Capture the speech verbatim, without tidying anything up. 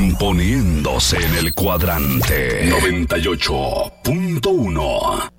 Poniéndose en el cuadrante noventa y ocho punto uno.